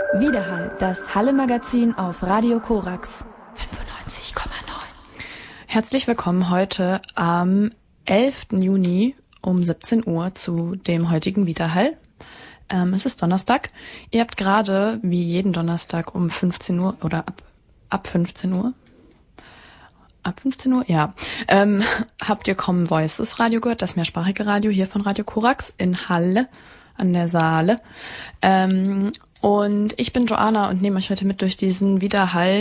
Widerhall, das Halle-Magazin auf Radio Korax 95,9. Herzlich willkommen heute am 11. Juni um 17 Uhr zu dem heutigen Widerhall. Es ist Donnerstag. Ihr habt gerade, wie jeden Donnerstag um 15 Uhr oder ab 15 Uhr, ja, habt ihr Common Voices Radio gehört, das mehrsprachige Radio hier von Radio Korax in Halle an der Saale. Und ich bin Joanna und nehme euch heute mit durch diesen Widerhall,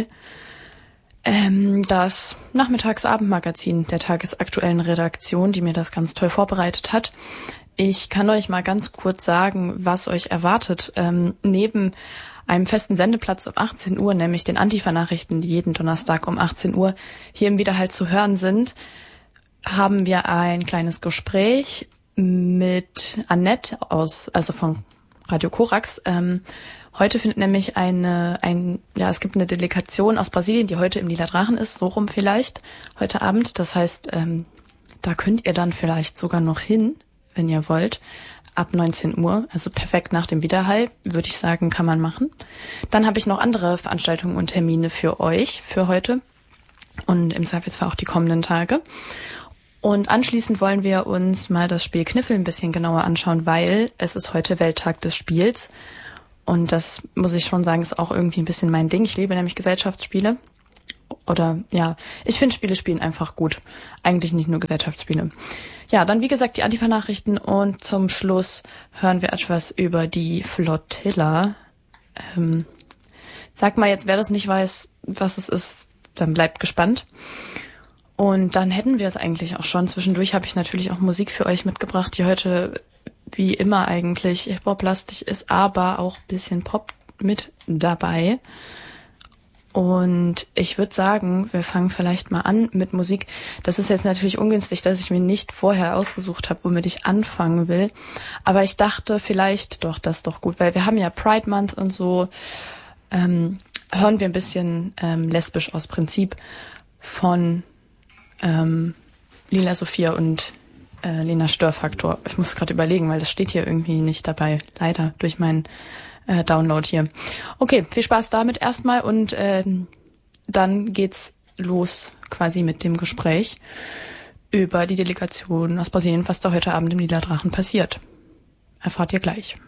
das Nachmittags-Abendmagazin der tagesaktuellen Redaktion, die mir das ganz toll vorbereitet hat. Ich kann euch mal ganz kurz sagen, was euch erwartet. Neben einem festen Sendeplatz um 18 Uhr, nämlich den Antifa-Nachrichten, die jeden Donnerstag um 18 Uhr hier im Widerhall zu hören sind, haben wir ein kleines Gespräch mit Annette also von Radio Korax. Heute findet nämlich es gibt eine Delegation aus Brasilien, die heute im Lila Drachen ist, so rum vielleicht, heute Abend. Das heißt, da könnt ihr dann vielleicht sogar noch hin, wenn ihr wollt, ab 19 Uhr, also perfekt nach dem Widerhall, würde ich sagen, kann man machen. Dann habe ich noch andere Veranstaltungen und Termine für euch, für heute und im Zweifelsfall auch die kommenden Tage. Und anschließend wollen wir uns mal das Spiel Kniffel ein bisschen genauer anschauen, weil es ist heute Welttag des Spiels. Und das, muss ich schon sagen, ist auch irgendwie ein bisschen mein Ding. Ich liebe nämlich Gesellschaftsspiele. Oder ja, ich finde Spiele spielen einfach gut. Eigentlich nicht nur Gesellschaftsspiele. Ja, dann wie gesagt die Antifa-Nachrichten und zum Schluss hören wir etwas über die Flotilla. Sag mal jetzt, wer das nicht weiß, was es ist, dann bleibt gespannt. Und dann hätten wir es eigentlich auch schon. Zwischendurch habe ich natürlich auch Musik für euch mitgebracht, die heute wie immer eigentlich hip-hop-lastig ist, aber auch ein bisschen Pop mit dabei. Und ich würde sagen, wir fangen vielleicht mal an mit Musik. Das ist jetzt natürlich ungünstig, dass ich mir nicht vorher ausgesucht habe, womit ich anfangen will. Aber ich dachte vielleicht doch, das ist doch gut, weil wir haben ja Pride Month und so. Hören wir ein bisschen lesbisch aus Prinzip von Lila Sophia und Lena Störfaktor. Ich muss gerade überlegen, weil das steht hier irgendwie nicht dabei. Leider durch meinen Download hier. Okay, viel Spaß damit erstmal und dann geht's los quasi mit dem Gespräch über die Delegation aus Brasilien, was da heute Abend im Lila Drachen passiert. Erfahrt ihr gleich.